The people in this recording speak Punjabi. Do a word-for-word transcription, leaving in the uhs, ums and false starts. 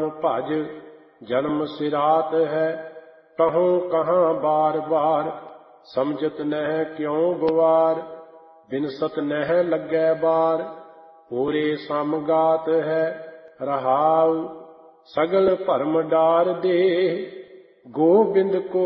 ਭਜ ਜਨਮ ਸਿਰਾਤ ਹੈ। ਕਹੂੰ ਕਹਾਂ ਬਾਰ ਬਾਰ ਸਮਝਤ ਨਹਿ ਕਿਉ ਗਵਾਰ। ਬਿਨਸਤ ਨਹਿ ਲੱਗੈ ਬਾਰ ਹੋਰੇ ਸਮਗਾਤ ਹੈ। ਰਹਾਉ ਸਗਲ ਭਰਮ ਡਾਰ ਦੇ ਗੋਬਿੰਦ ਕੋ